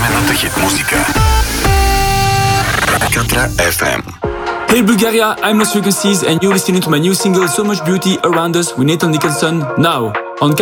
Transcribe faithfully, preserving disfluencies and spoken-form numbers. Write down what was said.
Съвременната хит музика. Katra F M. Hey Bulgaria, I'm Lost Frequencies and you're listening to my new single So Much Beauty Around Us with Nathan Nicholson now.